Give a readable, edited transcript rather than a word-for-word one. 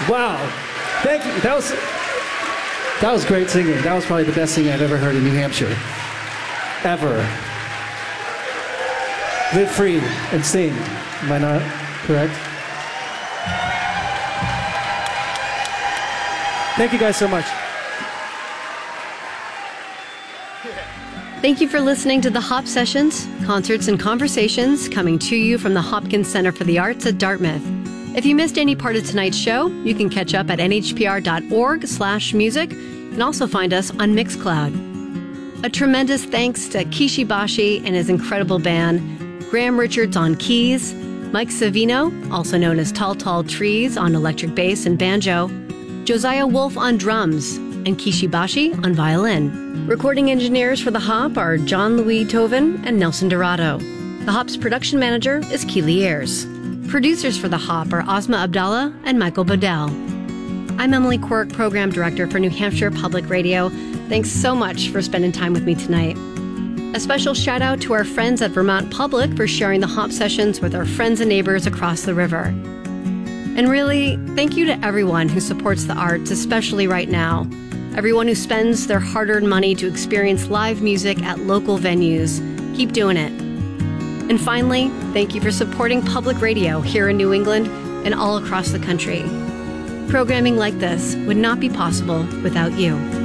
Wow. Thank you. That was great singing. That was probably the best singing I've ever heard in New Hampshire. Ever. Live free and sing. Am I not correct? Thank you guys so much. Thank you for listening to the Hop Sessions, concerts and conversations coming to you from the Hopkins Center for the Arts at Dartmouth. If you missed any part of tonight's show, you can catch up at nhpr.org/music and also find us on Mixcloud. A tremendous thanks to Kishi Bashi and his incredible band, Graham Richards on keys, Mike Savino, also known as Tall Tall Trees on electric bass and banjo, Josiah Wolf on drums, and Kishi Bashi on violin. Recording engineers for The Hop are John Louis Toven and Nelson Dorado. The Hop's production manager is Keely Ayers. Producers for The Hop are Ozma Abdallah and Michael Bodell. I'm Emily Quirk, Program Director for New Hampshire Public Radio. Thanks so much for spending time with me tonight. A special shout out to our friends at Vermont Public for sharing the Hop Sessions with our friends and neighbors across the river. And really, thank you to everyone who supports the arts, especially right now. Everyone who spends their hard-earned money to experience live music at local venues. Keep doing it. And finally, thank you for supporting public radio here in New England and all across the country. Programming like this would not be possible without you.